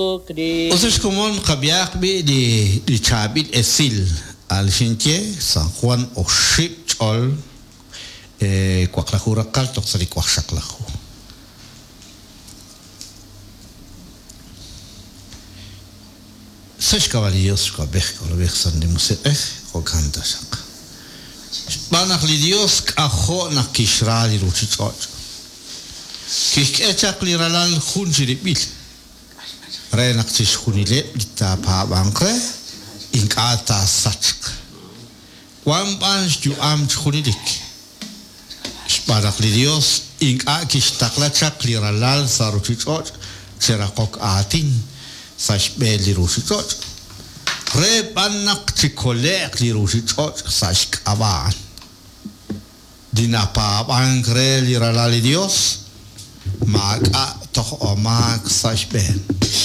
Entonces como kabiak bi di chabit esil al shinche San Juan o ship chol kwaklahu rakal tok sari kwakshaklahu. Sesh caballos kabeh kalobeh sandi musik o kanta shak. Banak li Dios aho na kishra li ruchichot. Kik echak li ralal khunjiri bil. Renak tish khunile lita pa bankre inkata sachk. Kwam banj ju am khunilik. Banak li Dios inka kishtakla chak li ralal sa ruchichot serakok atin sash bel li ruchichot. Re banak chikolek li ruchichot sash kaban. Dinapa bankre li ralal li Dios mag a toch o mag sash ben.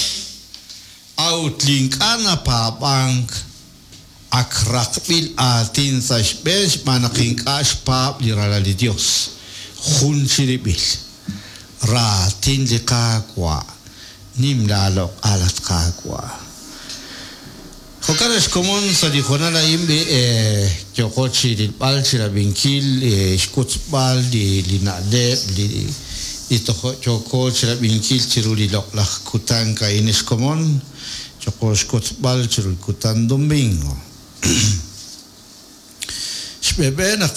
Outlink ana pa bank akrak bil atin sash ben manaking ash pa li ralal li Dios. Khun shiribil ratin li kakwa nim lalok alat kakwa. Hokares komon sa di khona la imbe chokochi di bal chira binkil skutbal di linade di ito choko chira binkil chiruli lok lah kutan ka inis komon choko skutbal chirul kutan domingo. Shbebenak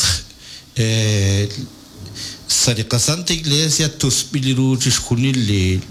Sariqa Santa Iglesia tuspiliru tishkunili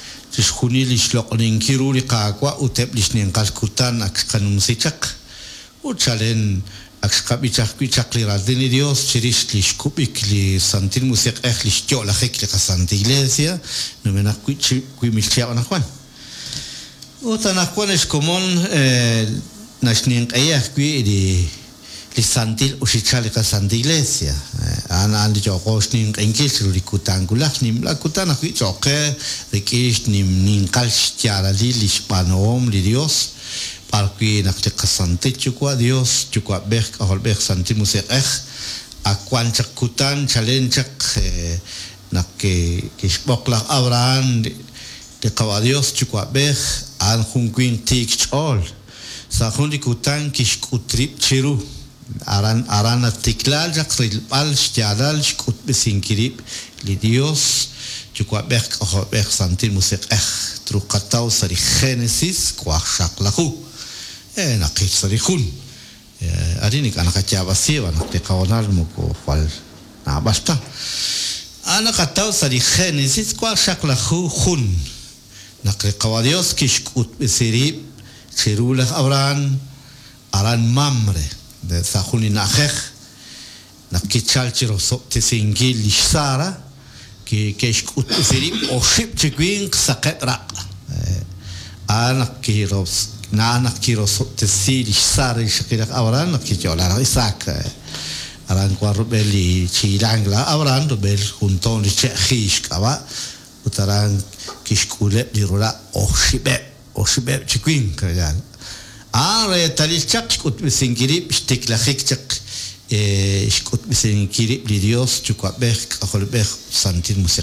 shlokling kiruri kakwa uteplish ninqal kutan akkanum sichak uchalen akskabichak bichak li radini Dios chirish lishkubik li santil musiq lish la khik li Santa Iglesia numena kuimilchia onakwan utanakwan es komon nashnin qayak di Santil usichali ka Santa Iglesia ana andi jokos ning engkis ru kutangulah nim la kutana ki joke rikish nim kalstiara li hispanom li Dios parqui nakte kasante chukwa Dios chukwa bek ahol bek santi musek akwan chakutan challenge nakke kishbokla Abraham de kawa Dios chukwa bek an hunquin tik chol sa hundi kutan kishkutrip chiru aran artiklal jakril al stiadal shkut besinkirib li Dios chukwa bek ahol bek santi musek trukataw sari Genesis kwa shaklahu nakit sari khun adinik anak kacaba siwa nakte kawanal mo ko fal na basta anak kataw sari Genesis kwa shaklahu khun nakre kawadios kishkut besirib chirulah Abraham aran mamre de sakhuni nakhekh nakichal chiro te singil lishara ki kishkut besirib o ship chikwin saqet ra anak kiros nanak kiros te sili sare shakira Abraham nakijola Isaac aran kwa rubeli chilangla Abraham rubel junton li chechish kawa utaran kishkule dirula oshibe chikwin kaya are talichak shkut bisinkirib shtiklakik chak shkut bisinkirib li Dios chukwa bek aholbek santil musik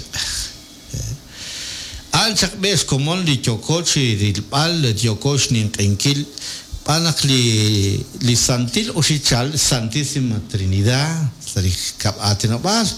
Anchak bes komon li chokochi di pal chokoch nin enkil panak li santil usichal Santísima Trinidad sari kap atenobal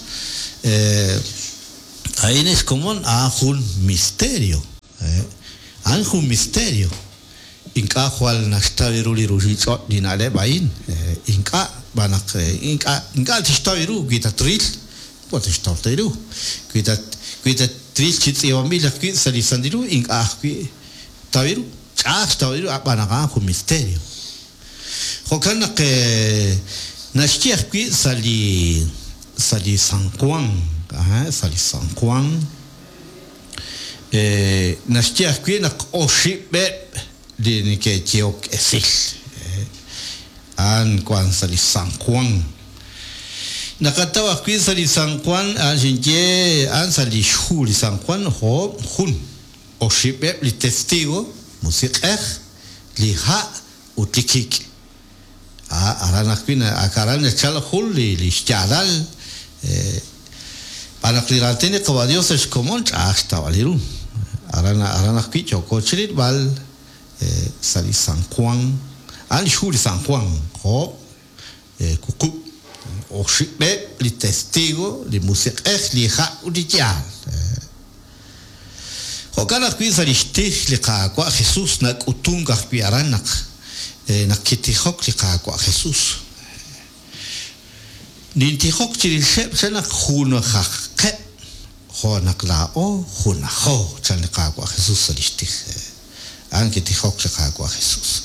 ahí es común un misterio un misterio inka khwal nashtaviru li rujichot dinale bain inka banak inka tishtaviru gitatril potishtaviru tril chitsi wamila qui sali sandiru inka qui taviru taviru banaka un misterio khokana que nashtiach qui sali San Juan sali San Juan nashtiach qui nak oshibe de nike tiok esil an kwan sali San Juan nakatawa qui sali San Juan ajinje an sali shuli San Juan ho hun oshibe li testigo musik li ha utikik aranakpina akaran chal hul li shadal para cliratene como Dios es común hasta valiru arana qui choko chirit bal sali San Juan al shuri San Juan ho kuku o shibe li testigo li musik li ha udial ho kana qui sali stich li kwa Jesus nak utunga qui aranak nak kiti hok li kwa Jesus ninti hok chiri shep sana khuna khak ho nak la o khuna ho chani kwa Jesus sali stich an kiti hok li kwa Jesus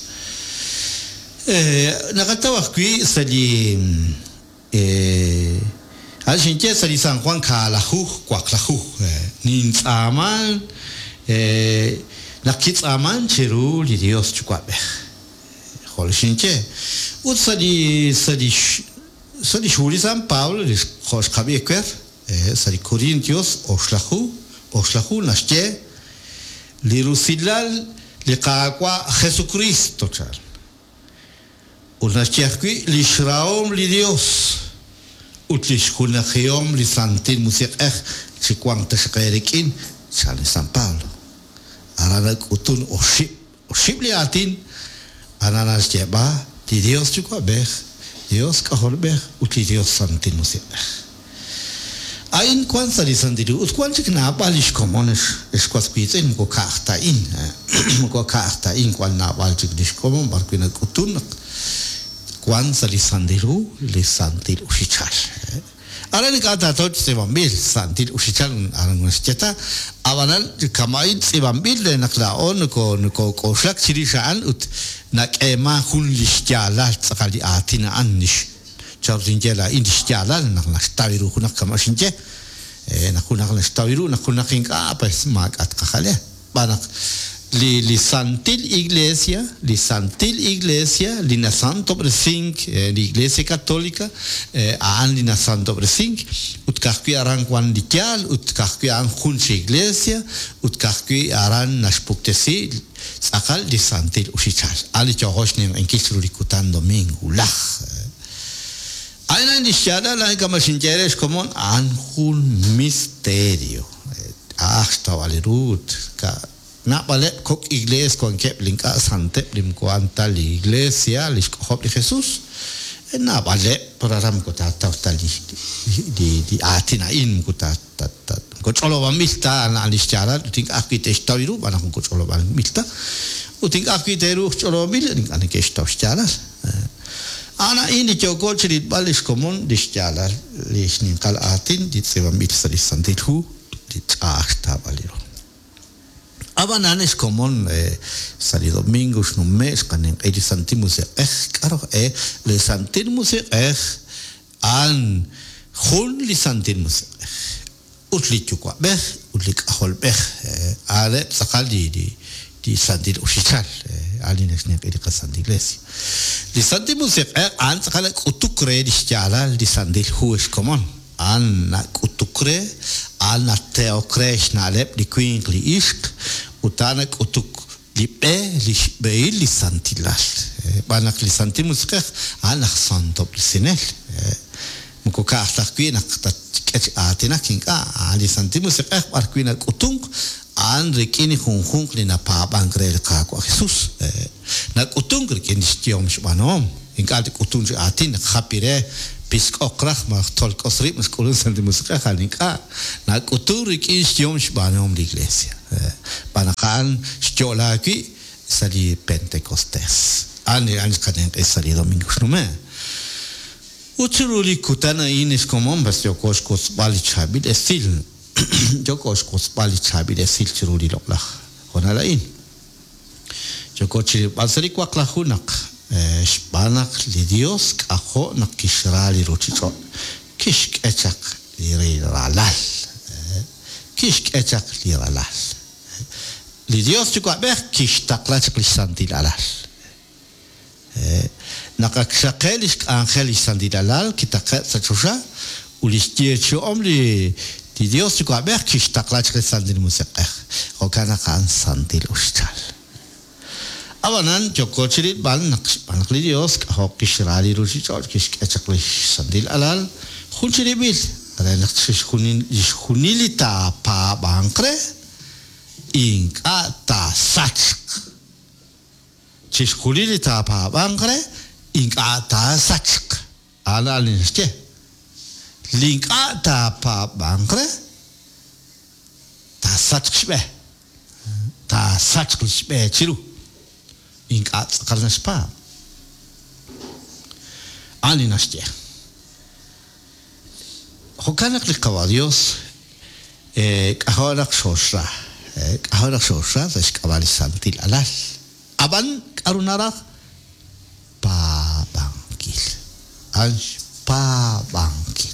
nakatawa qui sali Alshinche sali San Juan kalahu kwaklahu nin aman nakit aman chiru li Dios chukwabe holshinche ut sali shuri San Pablo li khosh khabi ekwer sali Corintios oshlahu nashche li rusilal li qaqwa Jesucristo chal ونشيخكي لشراوم لديوس وتلشكونا خيوم لسانتين موسيقى شكوان تشقيركين شان سان باولو أنا كنتون أشيب لياتين أنا نشيبا لديوس شكوا بيخ ديوس كهول بيخ وتلديوس سانتين موسيقى أين كوان سالي سانتيرو وتكوان شكنا باليش كومونش إشكواس بيتين مكو كاختاين كوان نابالش كديش كومون باركونا كنتون Juan sali sandilu li santil usichal. Ara ni kata tot sebambil santil usichal arang masjeta awanan kamain sebambil le naklaon ko koslak sirisaan ut nak ema hun lisjala sakali atina anish. Chawzinjela indisjala nak nastawiru kunak kamasinje nak kunak nastawiru nak kunak ingka apa smak at kakale banak li santil iglesia li na santo presink li iglesia católica aan li na santo presink ut kahki aran kwan dikial ut kahki an khunche iglesia ut kahki aran nashpuktesi sakal li santil usichal ali chohoshne en kisru likutan domingo lah aina indishada la kamashinjeres como un misterio hasta valerut ka na bale kok iglesia con kep linka sante lim kuanta li iglesia lis hop de Jesus na bale pararam ko ta di atina in ko ta ko cholo ba milta na alistiara ting akite stawiru bana ko cholo ba milta u ting akite ru cholo bil ning ane ke stawistiara ana in di choko chrit balis komon di stiara lis ning kal atin di seba mil sari sante hu di asta baliro Abanan es común salir domingos no mes canen el santimus claro le santimus an hon li santimus utli chukwa beh utli kahol beh ale sakal di santil usichal alines ne el santil iglesia li santimus an sakal utukre di chala di santil hu es común an utukre al na teokresh na lep di quinkli isk utanak utuk lipe li santilal banak li santimus kh anak santo sinel muko ka takwi nak atina kinka ali santimus kh arkwina utung an rekini khung li na pa bangrel ka ko Jesus nak utung rekini stiom shbanom inka utung atin khapire pisk okrach ma tolk osri muskulun santimus kh halinka nak utung rekini stiom shbanom li iglesia Panakan sekolah ki sali Pentecostes. Ani kanen sali Domingos no me. Utsuri kutana inis komon bas jokos kos bali chabil esil. Jokos kos bali chabil esil churuli loklah. Honala in. Jokos basari kwaklah hunak. Spanak li Dios kaho nak kisrali rochichot. Kishk echak li ralal. Kishk echak li ralal. Li Dios juga beh kishtakla chakli santil alal. Nakakshakelish angelish santil alal kita kat sachusha ulis tiecho li Dios juga beh kishtakla chakli santil musekeh. Okana kan santil ushtal. Awanan joko chirit banak li Dios kahok kishrali rushi chor kish chakli santil alal khunchiri bil. Ada nak shkunilita pa bangkre inka ta sach chishkulili ta pa bangre inka ta sach ala linste linka ta pa bangre ta sach shbe ta sach shbe chiru inka karna spa ali naste hokanak likawa Dios kahorak shosra kahorak shosra es kabali santil alal aban karunara pa bangkil anj pa bangkil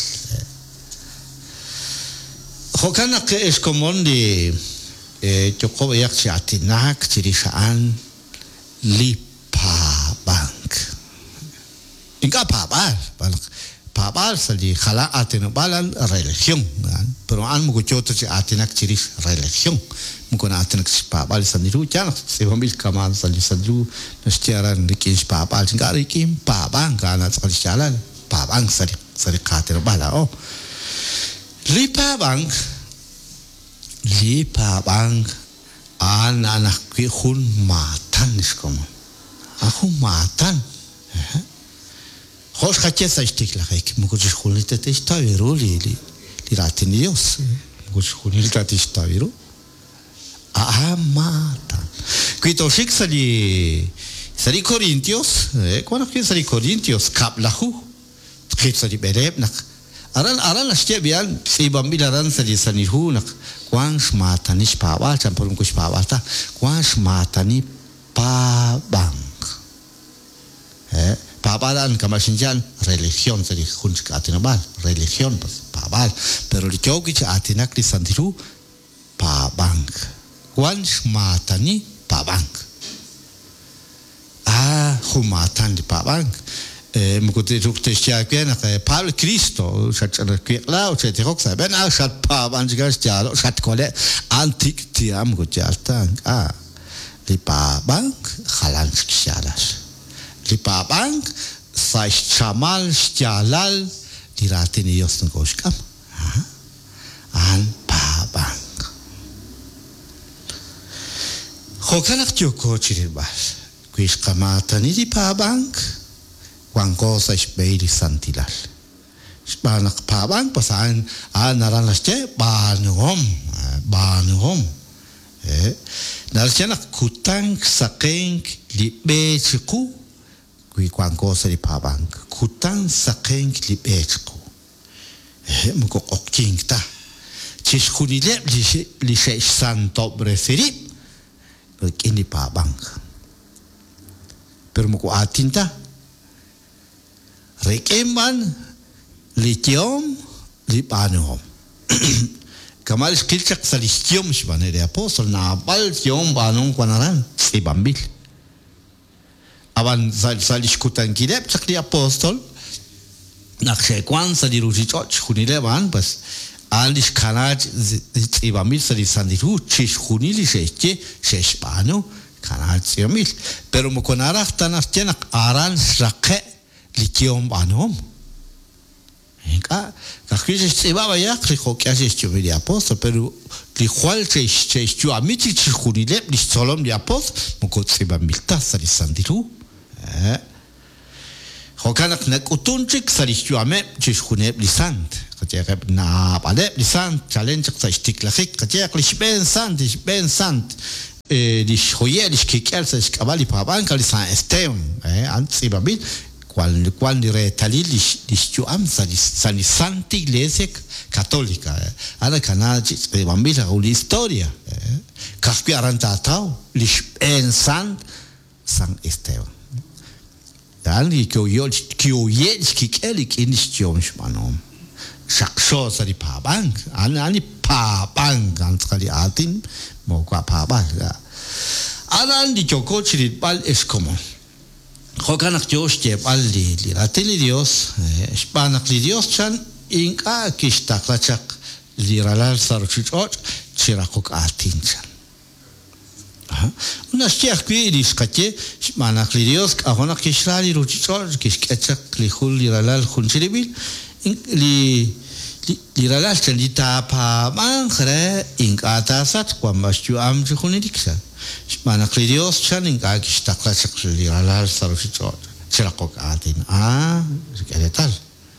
hokanak es común de choco yak chatinak chirishaan li pa bank inka pa bar Papal sali khala atin balan religion pero an mugo choto si atinak chiris religion mugo na atinak si papal sandiru chana se bombil kaman sali sandiru nestiaran dikin si papal singari kim papang kana sali chalan papang sali katir bala oh li papang an anak ki hun matan iskomo aku matan Hoş kaçsa istikla ki mukucu şkulite teştaviru li ratinios mukucu şkulite teştaviru amata quito shik sali Corintios cuando que sali Corintios kaplahu kit sali bereb nak aran ashte bian sibam bilaran sali sanihu nak quans matani spawal campurum ku spawal ta quans matani pabang Papalan kamasinjan religion seri kunci atinabal religion papal pero di jogi atinak di santiru pabang wans matani pabang humatan di pabang mukuti rukte siaken Paul Cristo sacana kla o cete roksa ben sat pabang juga jalo sat kole antik tiam gujaltan di pabang khalan sialas Di pabang sai chamal sjalal diratini Dios ngoskam an pabang hokanak joko chiribas kuis kamatani di pabang wangko sai spedi santilal spanak pabang pasan naralasche banhom narchenak kutang sakeng libechiku Kui quanco se di pabang kutan sakeng libechko muko oktingta chishkunile li santo preferib ini pabang pero muko atinta rekeman litiom li panom kamal skilchak salistiom shbane de apostol na bal tiom banon kwanaran si bambil Aban salis kutan kilep sakli apostol nakshekwan sali rujichot khunileban bas alish kanaj ibamil sali sandiru chish khunili sheche sheshpano kanaj yamil pero mokonarak tanarchenak aran shaqe likiom banom enka kakhish ibaba yak khokyash chumili apostol pero li khwal chesh chu amiti chish khunilep li solom li apostol mokot ibamil ta sali sandiru hokanak nak utunchik sarishtuame chishkuneb lisant kajek na pale lisant challenge sa istiklafik kajek lishben sant lish hoye lish kikel sa iskabali paban kalisan estem anti babil cual ni retali lish sani santi iglesia católica ala canal de bambila una historia kafki arantatao lishben sant san esteban Dali kyo yech kikelik inistjom shmanom. Shakso sari pabang. Ani pabang ganz kali atin mo kwa pabang. Anan di choko chirit bal es como. Hokanak Dios je bal li ratili Dios. Spanak li Dios chan inka kishtaklachak li ralal saruchot chirakok atin chan. Unas tiak qui skache manak li Dios ahona kishrali ruchichor kiskachak li hul li ralal khunchiribil li liralal chen lita pa man khre inkata sat kwamashtu am chuniliksa mana Dios chan inka kistakla chakli liralal saruchot chelakok atin tal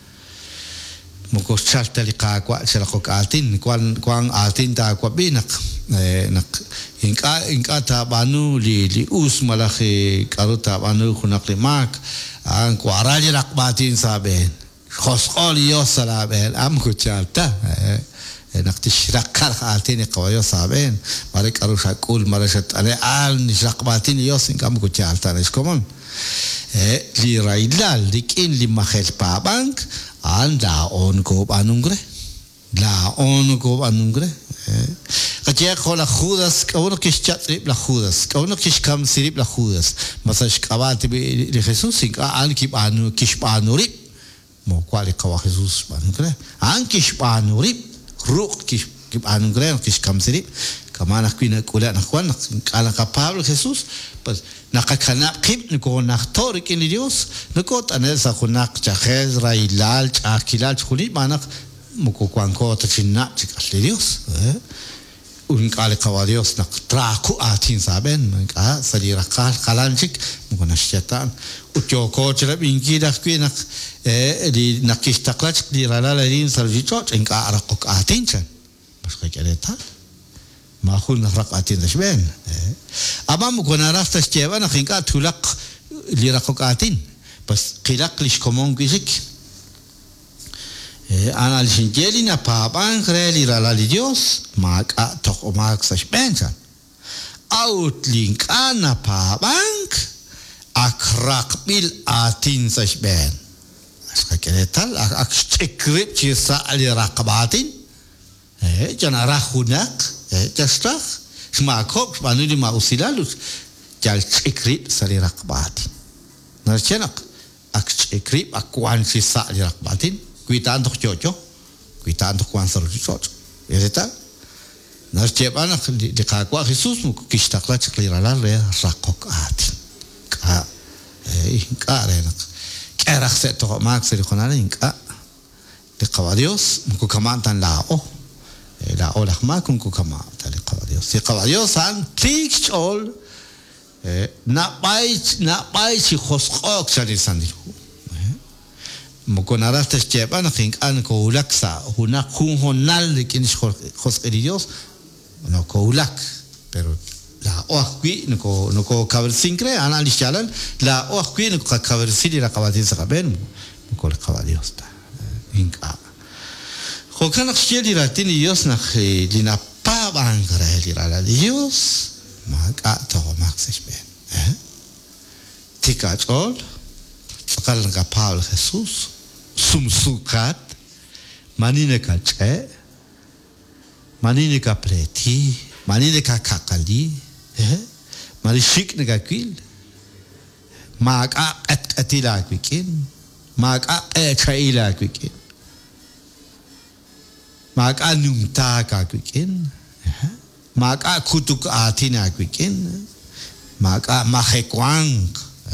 mukos chalta lika kwa chelakok atin kwang atin ta kwa binak nak inka ta banu li us malaki karuta banu kunak limak ang kwa rajilak batin saben خسقال يا سلامين أم كتشالتا نكتشرق كارخاتين قوية سابين مالك أروش أقول مرشت أنا آل نشرق باتين يوسين كم كتشالتا نشكمون لي رايلال لكن لما خل بابانك آل لا أونكوب أنونغري لا أونكوب أنونغري كتير كولا خودس كونه كيش تريب لخودس كونه كيش كم سريب لخودس مثلا كابات بيخسوس إنك آل كيب أنو كيش بانوري mo quale kawa Jesus banugre ankish banurip ruq kish banugre kish kamsirip kamana kwina kula nakwan kala ka Pablo Jesus pues nakakana qib niko naktor kin Dios niko tanesa kunak chakhez railal chakilal khuli manak moko kwanko tachina chikal Dios un kala kawa Dios nak traku atin saben ka salira kalanchik moko nashatan utjoko chra bingi dakwina di nakistaklat di ralala din sarjicot engka arakok atincan mas kajaleta mahun rak atin dasben amam gona rasta cheva na engka tulak li rakok atin pas qilak lish komon gisik anal sinjeli na paban kreli ralali Dios maka tok mak sasbencan out link ana pabank akrak bil atin sasben Sekalian ak cekrip cisa ali rakabatin, jangan rahunak, jastak, semakop manu di mausilalus, jal cekrip sali rakabatin. Narcenak ak cekrip akuan cisa ali rakabatin, kita untuk jojo, kita untuk kuan serujot, ya tak? Narcepan ak di kakwa Jesus muku kistaklah cekliralah le rakokatin, ka renak. Era set to max de konalinka de Dios muko kamantan lao la makun ko kamata de Dios si Dios an tichol na bai si khosqok sali sandiku muko narasta chepan think an ko ulaksa huna kun honal de kin khosqi Dios no ko ulak pero la oakui noko kaversinkre analis chalan la oakui noko kaversili la kabatin sakaben noko kabadios ta inka hokan aksheli ratini Dios na lina pa bangara la Dios maka to maxes ben tika chol akal nga Paul Jesus sumsukat manine ka che manine ka pleti manine ka kakali Malishik nagakil maka atila kwikin maka kaila kwikin maka numta ka kwikin maka kutuk atina kwikin maka mahekwang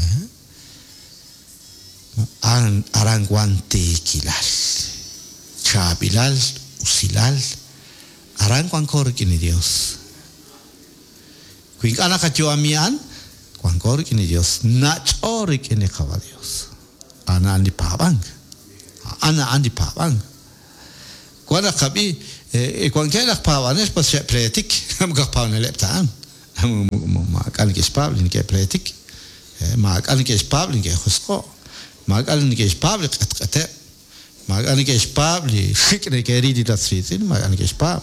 arangwante kilal chabilal usilal arangwang korkin Dios Kuing anak kacau amian, kuang korik ini Dios, nak corik ini kawa Dios. Anak andi pabang, Kuang kabi, kuang kelak pawanes pas siap pretik, kamu pawan leptaan, makan kespab, ini ke pretik, makan kespab, ini ke khusko, makan kespab, kata, makan kespab, shik ini ke ridi tasritin, makan kespab,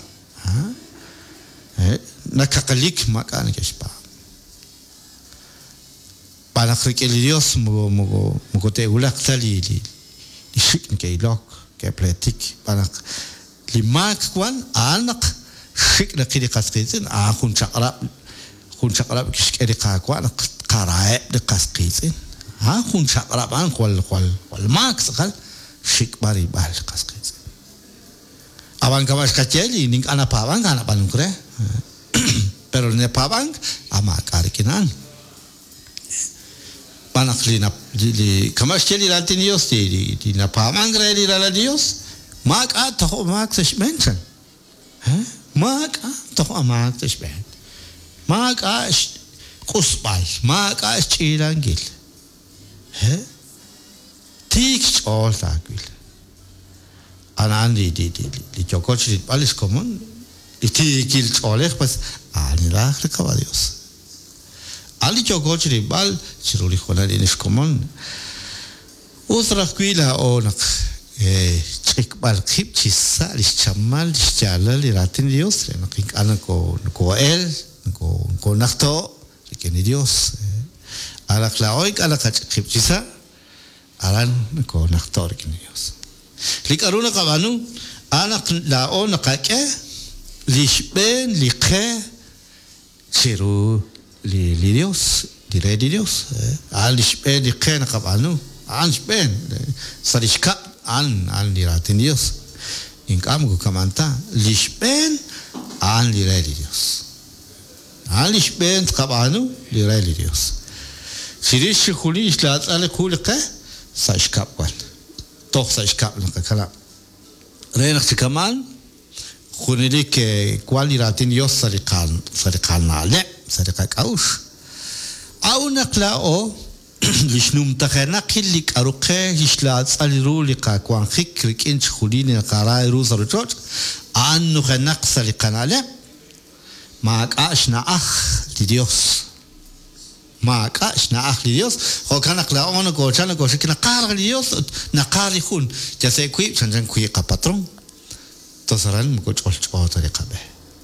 nakakalik makan kespa. Panak Dios mugo te ulak tali li shik ke ilok ke pletik panak limak kwan anak shik na kiri kaskitin kun chakrab kishkeri kakwan karae de kaskitin kun chakrab an kwal mak sakal shik bari bal kaskitin awan kawas kaceli ning anak pawang anak panungkre pero ne pabang ama karikinan panak li kamas cheli latinios di na pamang reli la Dios Maak toch maak dus mensen. Maak toch maak dus mensen. Maak is kusbal. Maak is chirangil. Tiks all tagil. Anan di jokot di palis common. Di tikil oleh pas anilah le caballos. Ali jokot di bal chiruli khona di nis common. Usra kwila onak. Bal khip chisa li chamal li chala li ratin Dios le naking ana ko el ko nakto que ni Dios ala klaoik ala khip chisa alan ko nakto que ni Dios li karuna kabanu ana la on qake li shben li khe chiru li Dios di re di Dios al shben li khe na kabanu an shben sarishka an liratin Dios. En cambio, camanta, lishben an lirali Dios. An lishben kabanu lirali Dios. Sirish khuli ishlat ale khuli ka sashkapwan. Toch sashkap na kala. Renak kaman khunili ke kwal liratin Dios sarikan ale sarikak aush. Au naklao لشنوم تخنا كلك أروقه يشلات صالرو لقاكوان خكرك إنش خليني قراء روز رجوج عنو خنقص لقنالة معك أشنا أخ لديوس معك أشنا أخ لديوس هو كان قلاؤنا قوشانا قوشا كنا قارغ لديوس نقاري خون جاسي كوي شنجان كوي قابطرون تصران مكوش أولش طريقة به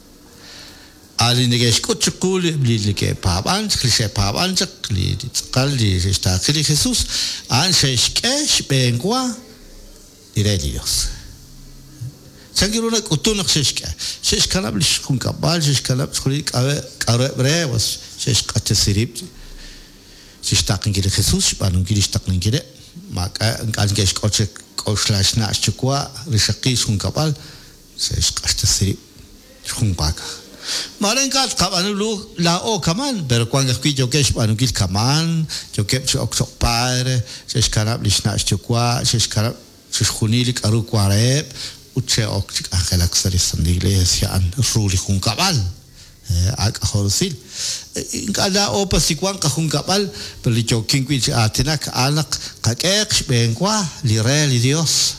Ali negeri kutchukul beli ke papan, klise papan cak li kali sta kiri Jesus, an shekesh bengwa ire Dios. Sangiruna kutunak shesh kanab li shkun kabal shesh kanab shkuli kawe bre was shesh katte sirip shesh takin kiri Jesus banun kiri takin kiri maka an gesh kotche koslash na shkwa rishaki shkun kabal shesh katte sirip shkun baka. Malengkat kapan dulu lao kaman berkuang kaki jokesh panukil kaman jokep sok pare seskarap lisna chukwa seskarap sukhunilik aru kwarep uche ok akhlak sari sandile sian ruli khun kapal ak horsil kada o pasikwang ka khun kapal beli joking wi atinak anak kakek bengkwa lire li Dios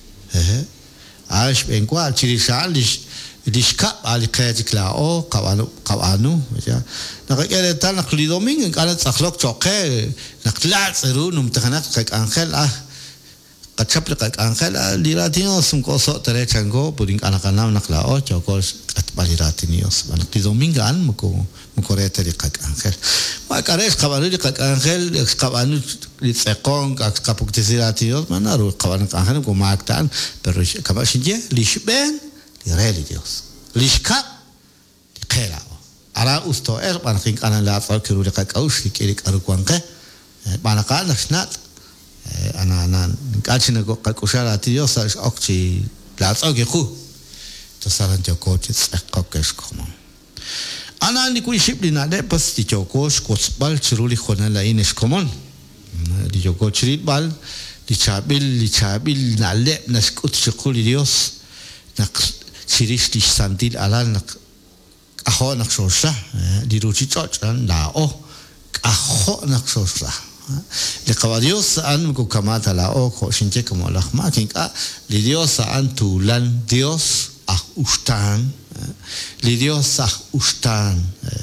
ash bengkwa chirisalish Dishka ali kayak lao kawanu macam nak kaya tal nak li doming kalau sakhlok coke nak telat seru num tekanak kayak angkel kacap kayak angkel liratinos sungkosok tere canggo puding anak-anak nak lao cokol at baliratinos nak li doming kan muko rete kayak angkel maka res kawanu kayak angkel kawanu li sekong kapuk tisiratinos mana ru kawanu angkel ko maktan pero kamu sih lishben Ireli Dios. Lishka kera. Ara usto panaking kanan la fal kiru dekat aus kirik arukuangke. Panakan nasnat ana kachina go kakusara Dios as okchi plats ogeku. To saran joko chits ekokes komo. Ana ni kuishipli de pas di joko skosbal chiruli khona la ines komon. Di joko chirit bal di chabil nalle naskut chikuli Dios. Nak Siris di santil alal nak aho nak sosa di ruci cocan lao aho nak sosa le Dios an ko kamata lao ko sinche como la makin ka li Dios an tulan Dios ustan li Dios ustan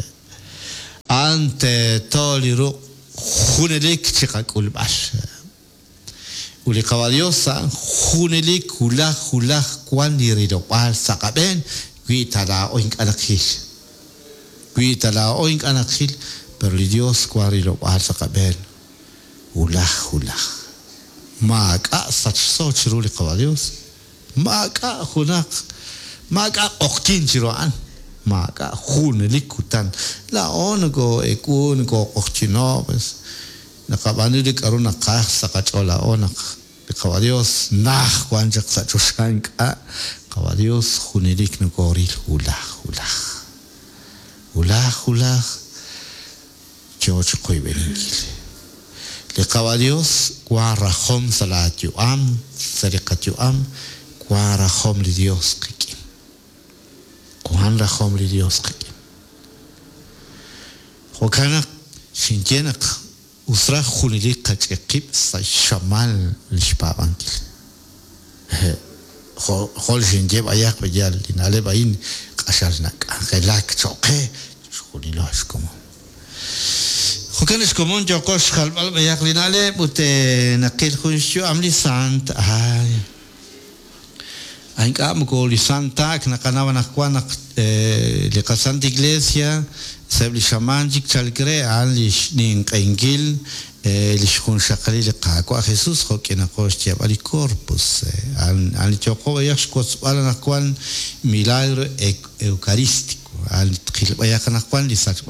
ante toliru khunelik chikakul bas Uli kawadiosa hunelik hulah kwan dirido pal sakaben kui tada oink anakil pero Dios kwarido pal sakaben hulah maka satso chiruli kawadios maka hunak maka oktin chiroan maka hunelik kutan la onego ekun ko okchino pues nakabanu di karuna kah sakacola onak kawadios nah kwanjak sa chuskan ka kawadios hunilik nugoril hulah George koy beningil le kawadios kwa rahom salat yu am sariqat yu am cuara hombre Dios que cuara hombre Dios que وكان شنجنك usra khulili kachekip sa shamal lishpabantil khol shinjeb ayak bejal dinale bain qashalnak gelak choqe khulilo shkomo khokan shkomo jokosh khalbal bayak dinale bute nakil khushu amli sant ay ainka mko li santa knakanawa nakwana li qasant iglesia سبل شمانجيك تالكري عن لشنين قنجيل لشكون شقلي لقاكوا خصوص خوكينا قوش تياب علي كوربوس عن تيوقوا يخشكوا سؤالا نقوان ميلاير ايوكاريستيكو عن تقيل بياكا نقوان لساتش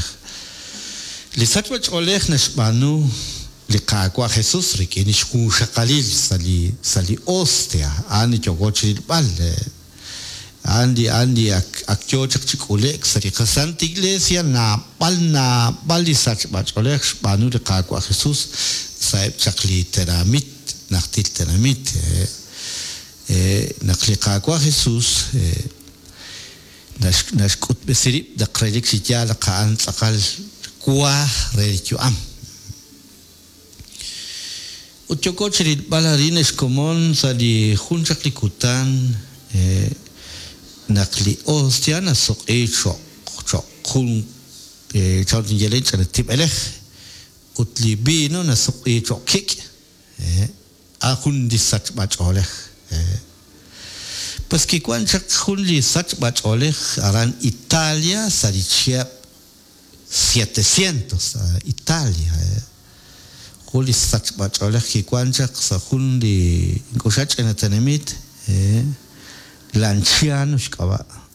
باج أوليخ نشبانو لقاكوا خصوص ريكي نشكون شقلي سالي أوستيا عن تيوقوا تشريد بال Andi akjo cek oleh seri kesan iglesia na bal di sach bach oleh banu de kakwa Jesus saib cakli teramit naktil teramit nakli kakwa Jesus nas kut besiri da krelik sijala kaan sakal kuah religiu am utjoko cerit balarines komon sadi hunjak likutan nakli ostia na sok chok khun chon jelen chana tip eleh utli bino na sok chok kik a khun di sach bach oleh pas ki kwan chak khun di sach bach oleh aran Italia sarichia 700 Italia khun di sach bach oleh ki kwan chak sa khun di ngoshach na tanemit Lanciano shkaba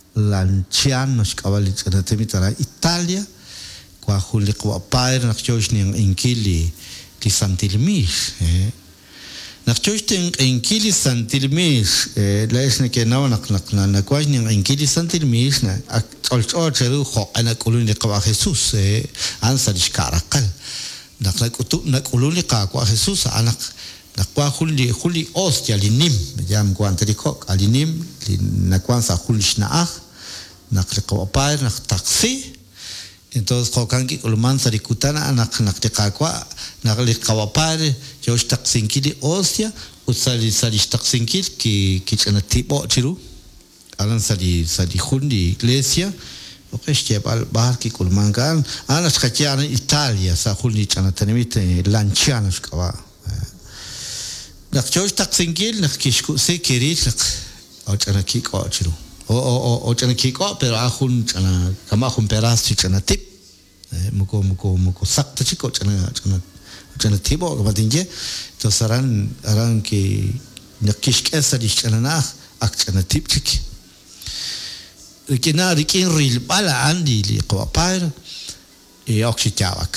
lichana temitara Italia kwa khuli kwa pair nakjosh ning inkili li santilmish nakjosh ting inkili santilmish laisna ke na kwa ning inkili santilmish na olcho cheru kho ana kuluni kwa Jesus ansa dishkarakal nakuluni kwa Jesus anak nakwa khuli ostia linim jam kwantriko alinim nakwan sa khulishnaah nakliqwa pair nak taksi entonces khokanki ulman sarikutana naktiqakwa nakliqwa pair josh taqsinkili ostia usali taqsinkil ki chana tipo chiru alan sali khundi iglesia okeshte bal bar ki ulman kan ana skachana Italia sa khuli chana tanimite lanciano shkawa nakjosh taqsinkil nakishku se kirit او chana kiko chiru o chana kiko pero ahun chana kama ahun peras chana tip muko sakta chiko chana tipo kama tinje to aran ki nakishk esa di chana na ak chana tip chik rikina rikin ril bala andi li qawapair e oksitawak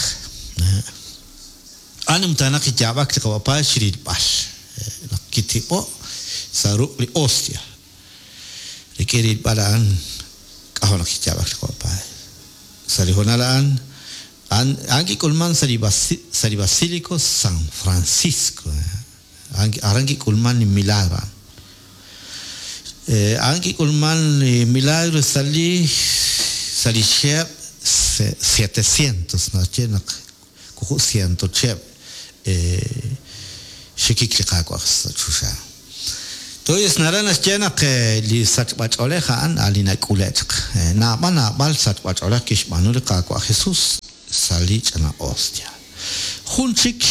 anum tanak kitawak qawapair shirid bal nakitipo saruk li ostia Requiere balaan kahon kijabak ko pa sari honalaan angi kulman sari basilico San Francisco arangi kulman ni milagro angi kulman ni milagro sali chep 700 na chena ko 100 chep shikik liqaqwa chusha Tois narana chena ke li satbach olehan alina kulet na bal satbach oleh kish manul ka kwa Jesus sali chana ostia hunchik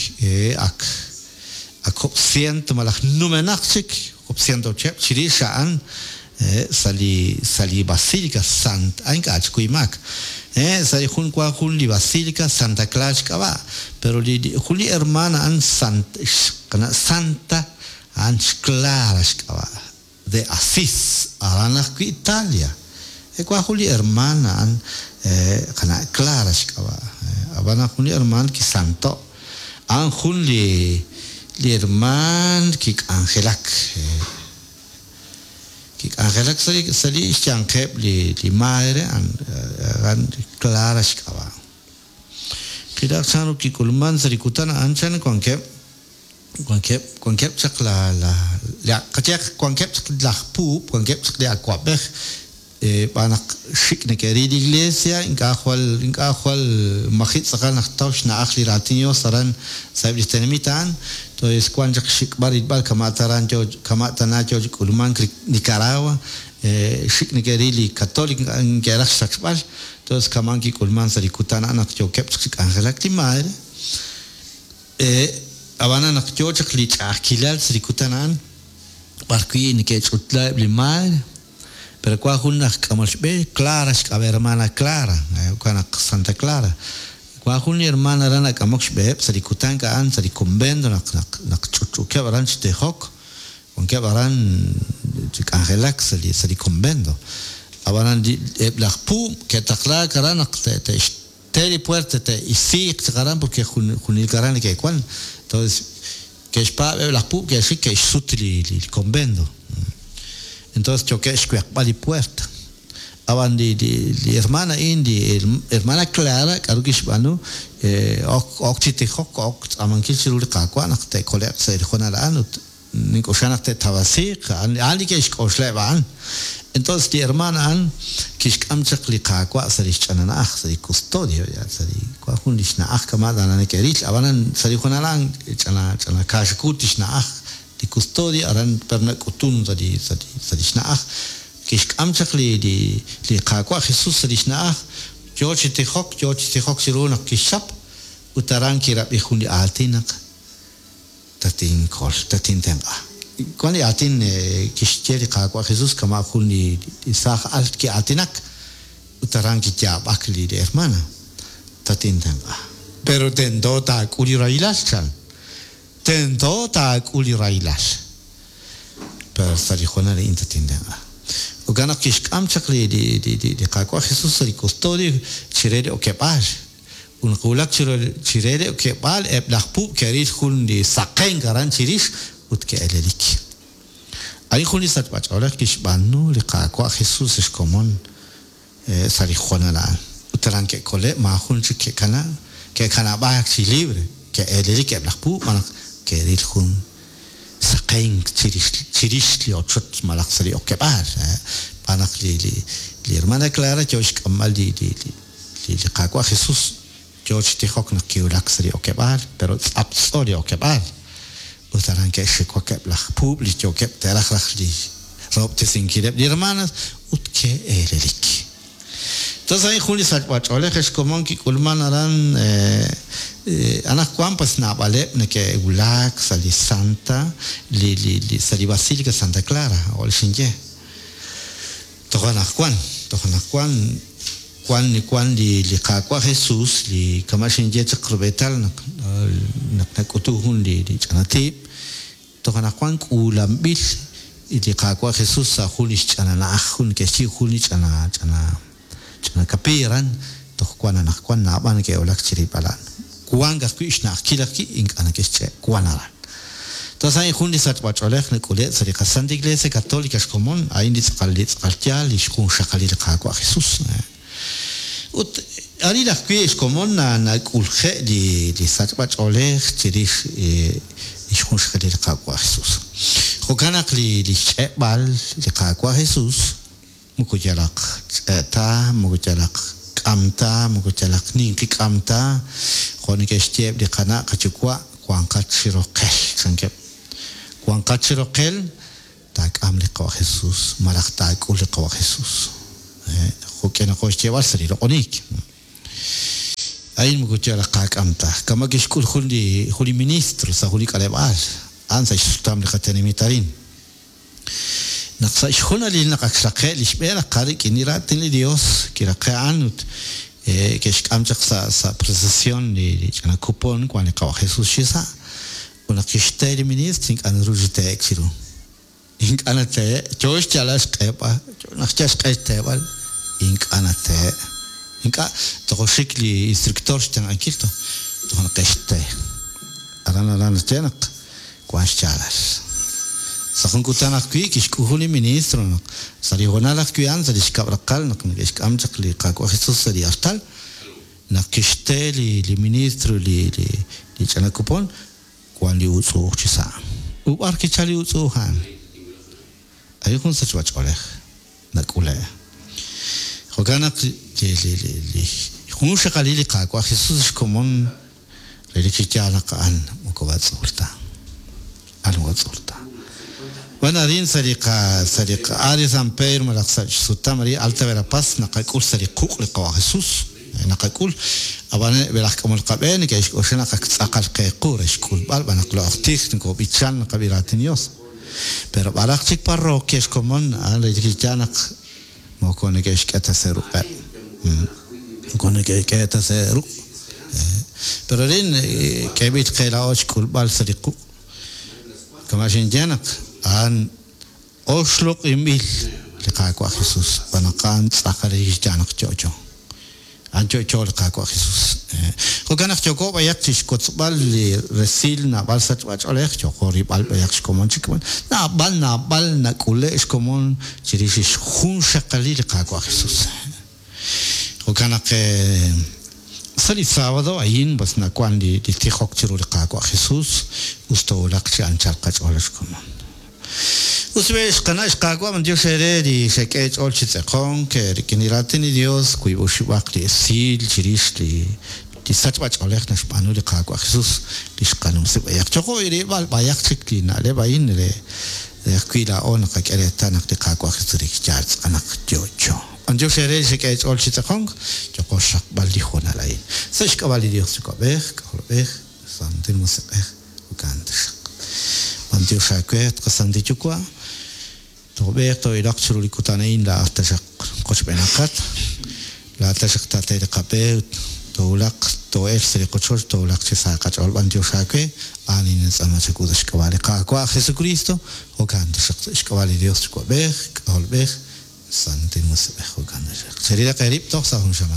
ak opsient malak numenachik opsient chep chirishaan sali basilica sant aingach kuimak sali hun kwa hun li basilica Santa Claus kaba pero li huli hermana an santa Anche Clara de Assis arana qui Italia e qua huli hermana an kana Clara abana huli herman ki santo an huli herman ki angelak sali chankep li madre an Clara kida sanu ki kulman sari kutana anchan konkep cualquier chak la kachak cualquier la pu cualquier de aquabej para shikne que rid iglesia incahual majit sakan taush na akhli ratinyo saran saiblis tenemitan entonces cuando shik barit bal kamataran jo kamatana jo kulman Nicaragua shikne que rid católic en guerra sexual entonces kamanki kulman sarikutana anak jo kep sik angelak ti madre abana nak jo chak lit akilal sarikutanan barqui ni que chutla blimal pero cuando una camalbe Clara a hermana Clara cuando Santa Clara cuando una hermana rana camalbe se dikutan ka an se diconvendo nak chuchu que baran te hok con que baran angelax se diconvendo abaran la pu que takla karana te tele puerta te isik karan porque junil karan que cuan entonces que es pa la pu que sí que es sutili convendo. Entonces yo que escuché para la puerta. Aban di hermana hermana Clara, claro que es bueno, oxite hok, aman que se lo recagua, no te colega se dejó nada, no ni cosa te tabasí, ali que es cosa van. Entonces di hermana que es amchak li cagua se dichana na se di custodio ya se di cuajun dichna kamada na que rich, aban se dijo nada, chana kashkutis na di custodia aran perna kutun tadi snah kish amchak li qaqwa Jesus snah George Tehok siruna kishap utaran kirab ikhuni altinak tatin kol tatin tenga kwani atin kishjeri qaqwa Jesus kama khuni isaq alt ki altinak utaran ki jab akli de hermana tatin tenga pero tendo ta kuli railas chan tento ta kuli railas per sarihona de intatinda o gana kish amchakli di qaqwa Jesus ri custodio chirede o kepal un qulak chirede o kepal eblaqpu keris khun di saqen garan chiris ut ke elelik ali khuni satpach ola kish banu li qaqwa Jesus es common sarihona la utran ke kole ma khun ke kana ba si libre ke elelik eblaqpu man que dirjun saqain chirish li ochot malak sari okebal panak li hermana Clara George kamal li qaqwa Jesus George Tehok na kiulak sari okebal pero absori okebal utaran ke shikwa kebla pub li jokeb terakh li rob te sinkireb li hermanas utke elelik entonces ahí Juli salpach olej es como que kulman aran ana kwampas na balep ne que ulak sali santa li sali basílica Santa Clara ol shinje tohana kwan li qaqwa Jesus li kama shinje tqrbetal nak kutuhun li chanatip tohana kwan kulambil li qaqwa Jesus sa hulish chana ahun ke si hulish chana kapiran to kwan na ban ke olak chiri palan kuanga kuishna kilaki ink anakesche kuanaran entonces hay jundi satwach olek ne kule sari Santa Iglesia Católica es común hay ni qaltial y shkun shaqali qaqwa Jesus ut ari la que es común na kulkhe di satwach olek chiri shkun shaqali qaqwa Jesus khokanak li chebal li qaqwa Jesus mukujalak mukujalak amta mukujalak ninki amta khoni ke step di kana kachukwa kwangkat sirokel sangkep kwangkat sirokel tak amli qaw Jesus malak tak ul qaw Jesus khokena ko step asri ronik ayin mukujalak qak amta kama kishkul khuli ministro sa khuli kalebal ansa shtam li khatani mitarin نقص شخونا اللي نقص ليش بيرا قاري كنيرا تني ديوس كيرا كأنوت كيش أمجك سا برزسيون اللي أنا كوبون كواني قوا خيسوس شيسا ونقش تاني منيس تينك أنا روج تاك شيرو إنك أنا تا جوش جالس كيبا نقش كيش تابل إنك أنا تا إنك تقولك لي إنستركتور شتان أكيلتو تقول نقش تا أنا تانك كواش جالس Sakun kutana kui kishkuhuni ministro no sari honala kuyan sari skabrakal no kishkam chakli qaqwa Jesus sari astal na kishteli li ministro li chana kupon kwan li utsu chisa ubar ki chali utsu han ayo kun sa chwach oleh nakule hogana li kun shakali li ka kwa Jesus komon le ki chala ka an ko wat sulta an wat sulta wana rin sariqa ari zampeir malaksa sulta mari alta vera pas na ka kul sariqu li ka Jesus نقول أبانا بلاك أمور قبائل كيش وشنا كأقل كيقورش كل بال بنقول أختيك نكو بيتشان نقبيلات نيوس بير بلاك تيك بارو كيش كمان على جيجانك ما كونه كيش كتسيرو كونه كيش كتسيرو برين كبيت خيلاوش كل بال سريقو كما جنجانك عن أشلق إميل لقاكوا خصوص بنقان تأخر جيجانك جوجو ancho chol ka ko Jesus ko ganak choko ba yak tish ko bal resil na bal sat wach oleh choko ri bal ba yak komon chikon na bal na kule is komon chirish khun shaqali ka ko Jesus ko ganak sali sábado ayin bas na kwan di tikhok chiru ka ko Jesus usto lak chi anchal ka cholesh komon Usbes kanas kagwa man Dios heredi se que es olchitse con que kiniraten Dios kui ushibakli sil chirishli di satbach olech na spanul kagwa Jesus diskanum se bayak choko ire bal bayak chikli na le bayin le kuila on ka kereta na de kagwa Jesus charts anak jojo an Dios heredi se que es olchitse con choko shak bal di khona lai se shkabali Dios ko bech kolbech santin musebech ukandish an Dios shakwet kasandi chukwa Tobe to irak churuli kutana in la tashak kochbenakat la tashak tate de kape to lak to sri kochor to lak chisa kachol bandio shake anin sama sekudas kawale ka kwa Jesucristo o kan tashak kawale Dios ko beh kolbeh santin musbeh o kan tashak serida karib to sa hun shama